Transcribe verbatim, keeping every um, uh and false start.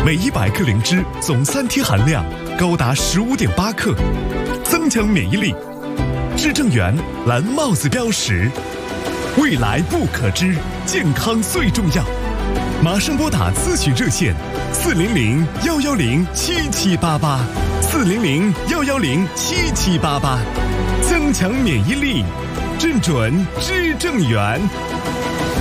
每一百克灵芝总三萜含量高达十五点八克，增强免疫力。至正源蓝帽子标识，未来不可知，健康最重要。马上拨打咨询热线：四零零幺幺零七七八八，四零零幺幺零七七八八，增强免疫力，正准知正源。